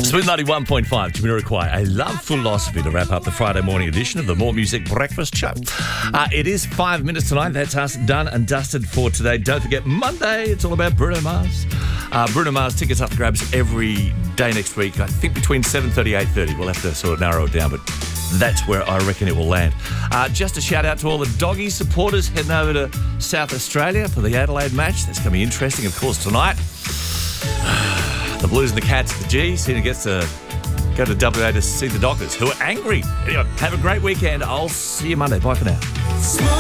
Smooth 91.5, Jamiroquai, a love philosophy to wrap up the Friday morning edition of the More Music Breakfast Show. It is 5 minutes tonight. That's us done and dusted for today. Don't forget, Monday, it's all about Bruno Mars. Bruno Mars tickets up for grabs every day next week. I think between 7:30 and 8:30. We'll have to sort of narrow it down, but that's where I reckon it will land. Just a shout out to all the doggy supporters heading over to South Australia for the Adelaide match. That's going to be interesting, of course, tonight. The Blues and the Cats at the G. Cena gets to go to WA to see the Dockers, who are angry. Anyway, have a great weekend. I'll see you Monday. Bye for now.